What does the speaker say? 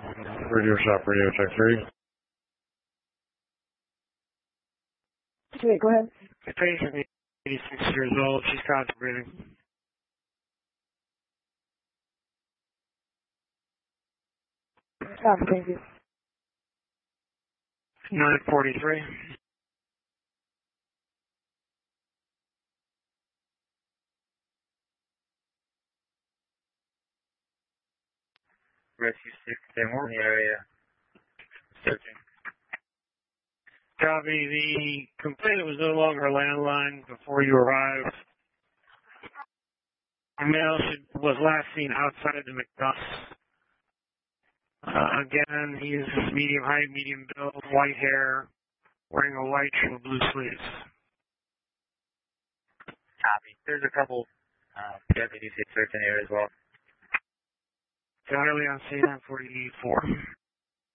Radio shop, radio check 3. Okay, go ahead. The patient is 86 years old. She's constant breathing. Thank you. 943. Rescue 6, we're in the area. Searching. Copy. The complainant was no longer a landline before you arrived. The male was last seen outside the McDonald's. Again, he is medium height, medium build, white hair, wearing a white shirt with blue sleeves. Copy. There's a couple deputies searching here as well. Charlie on C944.